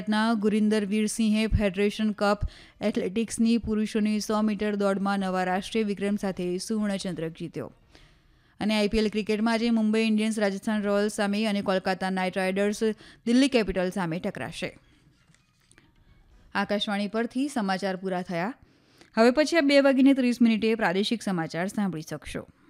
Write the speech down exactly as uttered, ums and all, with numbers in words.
ના ગુરિંદર વીરસિંહે federation cup એથ્લેટિક્સની પુરુષોની સો metre દોડમાં નવા રાષ્ટ્રીય વિક્રમ સાથે સુવર્ણચંદ્રક જીત્યો. અને આઈપીએલ ક્રિકેટમાં આજે મુંબઈ ઇન્ડિયન્સ રાજસ્થાન રોયલ્સ સામે અને Kolkata night riders Delhi Capitals સામે ટકરાશે. આકાશવાણી પરથી સમાચાર પૂરા થયા. હવે પછી આ બે વાગીને ત્રીસ મિનિટે પ્રાદેશિક સમાચાર સાંભળી શકશો.